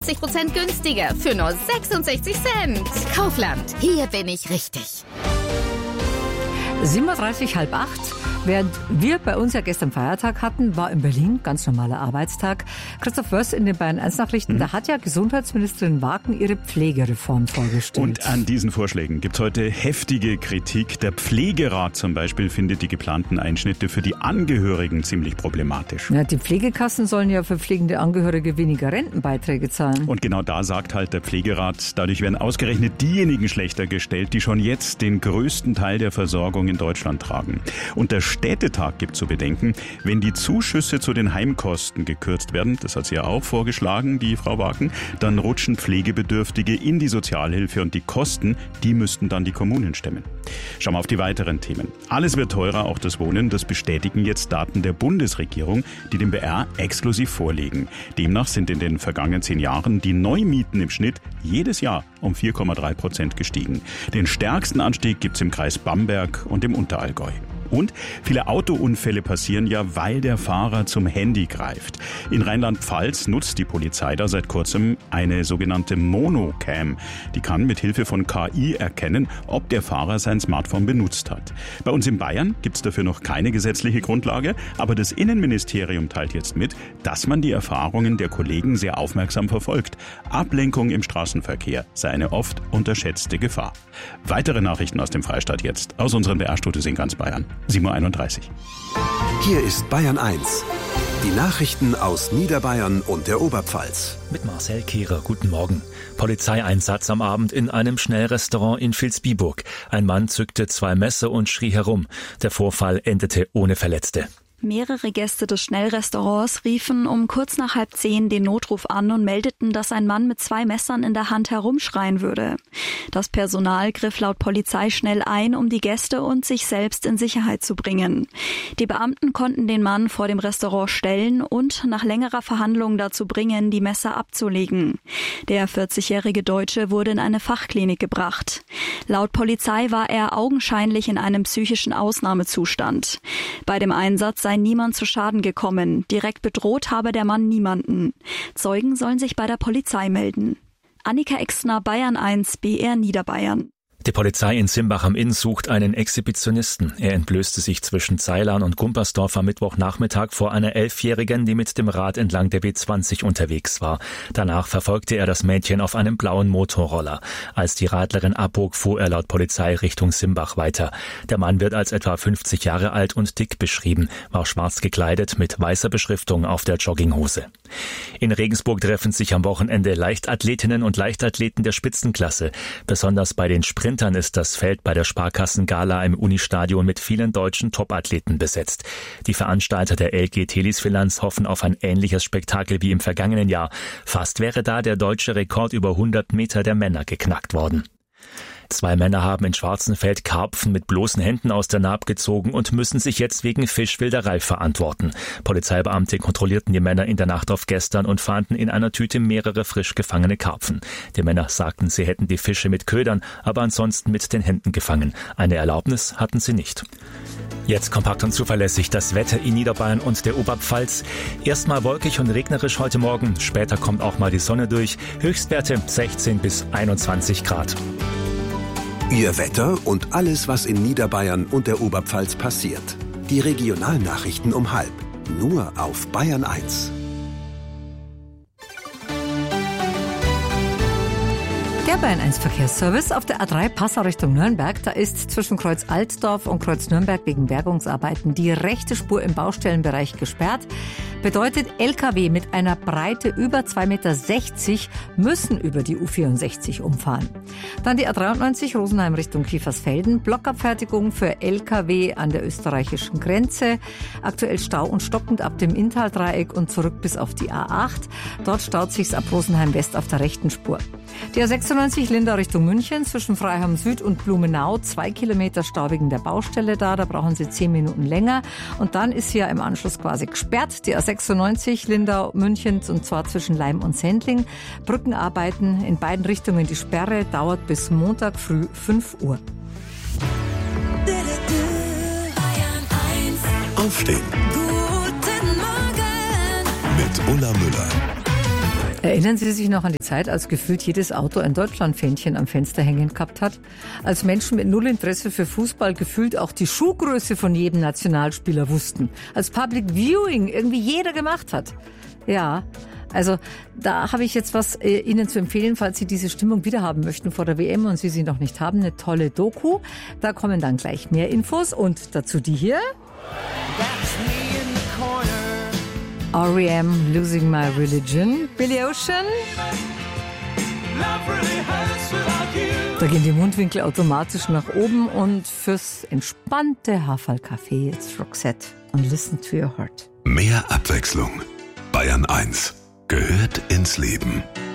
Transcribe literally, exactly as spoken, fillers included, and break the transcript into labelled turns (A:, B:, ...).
A: fünfzig Prozent günstiger für nur sechsundsechzig Cent. Kaufland, hier bin ich richtig.
B: sieben Uhr dreißig, halb acht. Während wir bei uns ja gestern Feiertag hatten, war in Berlin ganz normaler Arbeitstag. Christoph Wörst in den Bayern eins Nachrichten, mhm. da hat ja Gesundheitsministerin Wagen ihre Pflegereform vorgestellt.
C: Und an diesen Vorschlägen gibt es heute heftige Kritik. Der Pflegerat zum Beispiel findet die geplanten Einschnitte für die Angehörigen ziemlich problematisch.
B: Ja, die Pflegekassen sollen ja für pflegende Angehörige weniger Rentenbeiträge zahlen.
C: Und genau da sagt halt der Pflegerat, dadurch werden ausgerechnet diejenigen schlechter gestellt, die schon jetzt den größten Teil der Versorgung in Deutschland tragen. Und der Städtetag gibt zu bedenken, wenn die Zuschüsse zu den Heimkosten gekürzt werden, das hat sie ja auch vorgeschlagen, die Frau Wagen, dann rutschen Pflegebedürftige in die Sozialhilfe und die Kosten, die müssten dann die Kommunen stemmen. Schauen wir auf die weiteren Themen. Alles wird teurer, auch das Wohnen, das bestätigen jetzt Daten der Bundesregierung, die dem B R exklusiv vorliegen. Demnach sind in den vergangenen zehn Jahren die Neumieten im Schnitt jedes Jahr um vier Komma drei Prozent gestiegen. Den stärksten Anstieg gibt es im Kreis Bamberg und im Unterallgäu. Und viele Autounfälle passieren ja, weil der Fahrer zum Handy greift. In Rheinland-Pfalz nutzt die Polizei da seit kurzem eine sogenannte Monocam. Die kann mit Hilfe von K I erkennen, ob der Fahrer sein Smartphone benutzt hat. Bei uns in Bayern gibt es dafür noch keine gesetzliche Grundlage, aber das Innenministerium teilt jetzt mit, dass man die Erfahrungen der Kollegen sehr aufmerksam verfolgt. Ablenkung im Straßenverkehr sei eine oft unterschätzte Gefahr. Weitere Nachrichten aus dem Freistaat jetzt, aus unseren B R-Studios in ganz Bayern. sieben Uhr einunddreißig.
D: Hier ist Bayern eins. Die Nachrichten aus Niederbayern und der Oberpfalz.
E: Mit Marcel Kehrer, guten Morgen. Polizeieinsatz am Abend in einem Schnellrestaurant in Vilsbiburg. Ein Mann zückte zwei Messer und schrie herum. Der Vorfall endete ohne Verletzte.
F: Mehrere Gäste des Schnellrestaurants riefen um kurz nach halb zehn den Notruf an und meldeten, dass ein Mann mit zwei Messern in der Hand herumschreien würde. Das Personal griff laut Polizei schnell ein, um die Gäste und sich selbst in Sicherheit zu bringen. Die Beamten konnten den Mann vor dem Restaurant stellen und nach längerer Verhandlung dazu bringen, die Messer abzulegen. Der vierzigjährige Deutsche wurde in eine Fachklinik gebracht. Laut Polizei war er augenscheinlich in einem psychischen Ausnahmezustand. Bei dem Einsatz sei niemand zu Schaden gekommen. Direkt bedroht habe der Mann niemanden. Zeugen sollen sich bei der Polizei melden. Annika Exner, Bayern eins, B R Niederbayern.
E: Die Polizei in Simbach am Inn sucht einen Exhibitionisten. Er entblößte sich zwischen Zeilern und Gumpersdorf am Mittwochnachmittag vor einer Elfjährigen, die mit dem Rad entlang der B zwanzig unterwegs war. Danach verfolgte er das Mädchen auf einem blauen Motorroller. Als die Radlerin abbog, fuhr er laut Polizei Richtung Simbach weiter. Der Mann wird als etwa fünfzig Jahre alt und dick beschrieben, war schwarz gekleidet mit weißer Beschriftung auf der Jogginghose. In Regensburg treffen sich am Wochenende Leichtathletinnen und Leichtathleten der Spitzenklasse. Besonders bei den Sprintern ist das Feld bei der Sparkassen-Gala im Unistadion mit vielen deutschen Topathleten besetzt. Die Veranstalter der L G Telisfinanz hoffen auf ein ähnliches Spektakel wie im vergangenen Jahr. Fast wäre da der deutsche Rekord über hundert Meter der Männer geknackt worden. Zwei Männer haben in Schwarzenfeld Karpfen mit bloßen Händen aus der Naab gezogen und müssen sich jetzt wegen Fischwilderei verantworten. Polizeibeamte kontrollierten die Männer in der Nacht auf gestern und fanden in einer Tüte mehrere frisch gefangene Karpfen. Die Männer sagten, sie hätten die Fische mit Ködern, aber ansonsten mit den Händen gefangen. Eine Erlaubnis hatten sie nicht. Jetzt kompakt und zuverlässig das Wetter in Niederbayern und der Oberpfalz. Erstmal wolkig und regnerisch heute Morgen, später kommt auch mal die Sonne durch. Höchstwerte sechzehn bis einundzwanzig Grad.
D: Ihr Wetter und alles, was in Niederbayern und der Oberpfalz passiert. Die Regionalnachrichten um halb. Nur auf Bayern eins.
B: Der Bayern eins Verkehrsservice auf der A drei Passau Richtung Nürnberg. Da ist zwischen Kreuz Altdorf und Kreuz Nürnberg wegen Bergungsarbeiten die rechte Spur im Baustellenbereich gesperrt. Bedeutet, L K W mit einer Breite über zwei Meter sechzig müssen über die U vierundsechzig umfahren. Dann die A dreiundneunzig Rosenheim Richtung Kiefersfelden. Blockabfertigung für L K W an der österreichischen Grenze. Aktuell Stau und stockend ab dem Inntaldreieck und zurück bis auf die A acht. Dort staut sich's ab Rosenheim West auf der rechten Spur. Die A sechsundneunzig Lindau Richtung München zwischen Freiham Süd und Blumenau. Zwei Kilometer Stau wegen der Baustelle da. Da brauchen Sie zehn Minuten länger. Und dann ist sie ja im Anschluss quasi gesperrt. Die A sechsundneunzig Lindau München und zwar zwischen Leim und Sendling. Brückenarbeiten in beiden Richtungen. Die Sperre dauert bis Montag früh fünf Uhr.
D: Aufstehen.
G: Guten Morgen
D: Mit Ulla Müller.
B: Erinnern Sie sich noch an die Zeit, als gefühlt jedes Auto ein Deutschlandfähnchen am Fenster hängen gehabt hat? Als Menschen mit null Interesse für Fußball gefühlt auch die Schuhgröße von jedem Nationalspieler wussten. Als Public Viewing irgendwie jeder gemacht hat. Ja, also da habe ich jetzt was äh, Ihnen zu empfehlen, falls Sie diese Stimmung wiederhaben möchten vor der W M und Sie sie noch nicht haben. Eine tolle Doku. Da kommen dann gleich mehr Infos und dazu die hier. R E M, Losing My Religion, Billy Ocean. Da gehen die Mundwinkel automatisch nach oben und fürs entspannte Haferlkaffee jetzt Roxette und Listen to Your Heart.
D: Mehr Abwechslung. Bayern eins gehört ins Leben.